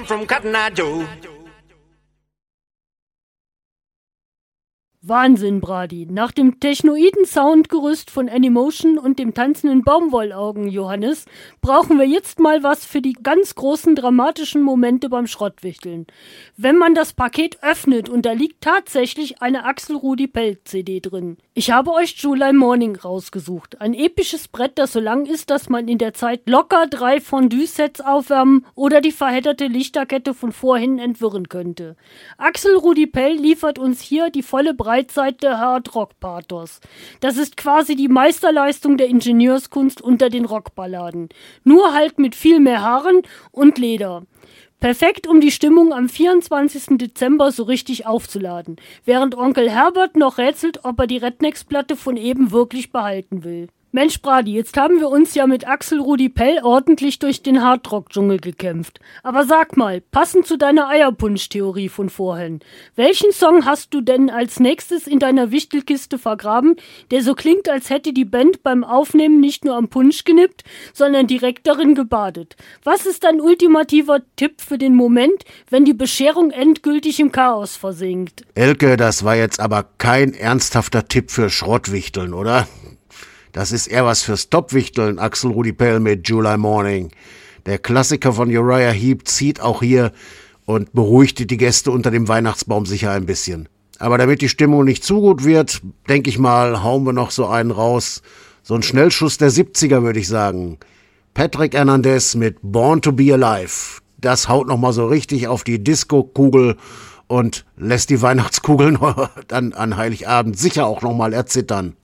From Cotton Eye Joe. Wahnsinn, Brady. Nach dem technoiden Soundgerüst von Anymotion und dem tanzenden Baumwollaugen, Johannes, brauchen wir jetzt mal was für die ganz großen dramatischen Momente beim Schrottwichteln. Wenn man das Paket öffnet und da liegt tatsächlich eine Axel Rudi Pell CD drin. Ich habe euch July Morning rausgesucht. Ein episches Brett, das so lang ist, dass man in der Zeit locker 3 Fondue-Sets aufwärmen oder die verhedderte Lichterkette von vorhin entwirren könnte. Axel Rudi Pell liefert uns hier die volle Breitseite Hard-Rock-Pathos. Das ist quasi die Meisterleistung der Ingenieurskunst unter den Rockballaden. Nur halt mit viel mehr Haaren und Leder. Perfekt, um die Stimmung am 24. Dezember so richtig aufzuladen, während Onkel Herbert noch rätselt, ob er die Rednecks-Platte von eben wirklich behalten will. Mensch, Brady, jetzt haben wir uns ja mit Axel Rudi Pell ordentlich durch den Hardrock-Dschungel gekämpft. Aber sag mal, passend zu deiner Eierpunsch-Theorie von vorhin, welchen Song hast du denn als nächstes in deiner Wichtelkiste vergraben, der so klingt, als hätte die Band beim Aufnehmen nicht nur am Punsch genippt, sondern direkt darin gebadet? Was ist dein ultimativer Tipp für den Moment, wenn die Bescherung endgültig im Chaos versinkt? Elke, das war jetzt aber kein ernsthafter Tipp für Schrottwichteln, oder? Das ist eher was fürs Topwichteln, Axel Rudi Pell mit July Morning. Der Klassiker von Uriah Heep zieht auch hier und beruhigte die Gäste unter dem Weihnachtsbaum sicher ein bisschen. Aber damit die Stimmung nicht zu gut wird, denke ich mal, hauen wir noch so einen raus. So ein Schnellschuss der 70er, würde ich sagen. Patrick Hernandez mit Born to be Alive. Das haut nochmal so richtig auf die Disco-Kugel und lässt die Weihnachtskugeln dann an Heiligabend sicher auch nochmal erzittern.